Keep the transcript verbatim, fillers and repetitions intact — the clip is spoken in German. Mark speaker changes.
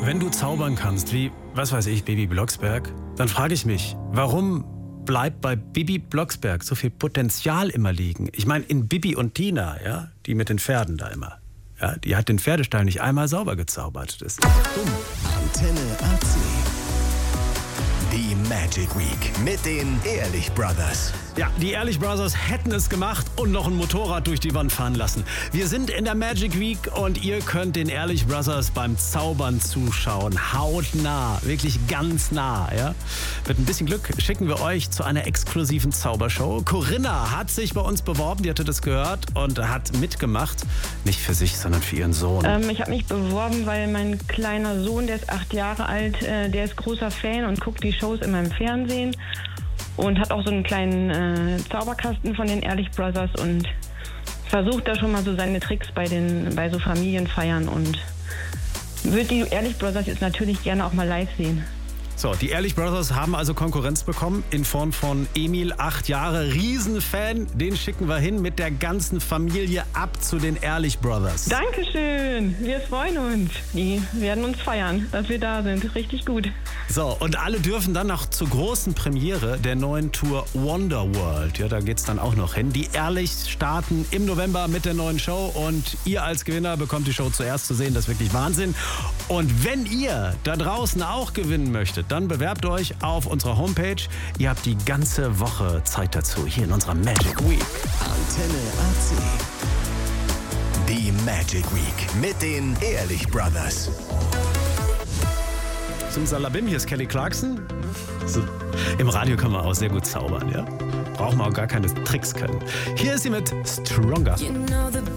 Speaker 1: Wenn du zaubern kannst, wie, was weiß ich, Bibi Blocksberg, dann frage ich mich, warum bleibt bei Bibi Blocksberg so viel Potenzial immer liegen? Ich meine, in Bibi und Tina, ja, die mit den Pferden da immer, ja, die hat den Pferdestall nicht einmal sauber gezaubert. Das ist dumm.
Speaker 2: Antenne A C. Die Magic Week mit den Ehrlich Brothers.
Speaker 1: Ja, die Ehrlich Brothers hätten es gemacht und noch ein Motorrad durch die Wand fahren lassen. Wir sind in der Magic Week und ihr könnt den Ehrlich Brothers beim Zaubern zuschauen. Hautnah, wirklich ganz nah. Ja? Mit ein bisschen Glück schicken wir euch zu einer exklusiven Zaubershow. Corinna hat sich bei uns beworben, die hatte das gehört und hat mitgemacht. Nicht für sich, sondern für ihren Sohn.
Speaker 3: Ähm, ich habe mich beworben, weil mein kleiner Sohn, der ist acht Jahre alt, äh, der ist großer Fan und guckt die Shows in meinem Fernsehen. Und hat auch so einen kleinen äh, Zauberkasten von den Ehrlich Brothers und versucht da schon mal so seine Tricks bei den bei so Familienfeiern und würde die Ehrlich Brothers jetzt natürlich gerne auch mal live sehen.
Speaker 1: So, die Ehrlich Brothers haben also Konkurrenz bekommen in Form von Emil, acht Jahre, Riesenfan. Den schicken wir hin mit der ganzen Familie ab zu den Ehrlich Brothers.
Speaker 3: Dankeschön, wir freuen uns. Die werden uns feiern, dass wir da sind. Richtig gut.
Speaker 1: So, und alle dürfen dann noch zur großen Premiere der neuen Tour Wonderworld. Ja, da geht's dann auch noch hin. Die Ehrlich starten im November mit der neuen Show und ihr als Gewinner bekommt die Show zuerst zu sehen. Das ist wirklich Wahnsinn. Und wenn ihr da draußen auch gewinnen möchtet, dann bewerbt euch auf unserer Homepage. Ihr habt die ganze Woche Zeit dazu, hier in unserer Magic Week.
Speaker 2: Antenne A C. Die Magic Week mit den Ehrlich Brothers.
Speaker 1: Zum Salabim, hier ist Kelly Clarkson. So. Im Radio kann man auch sehr gut zaubern, ja? Braucht man auch gar keine Tricks können. Hier ist sie mit Stronger.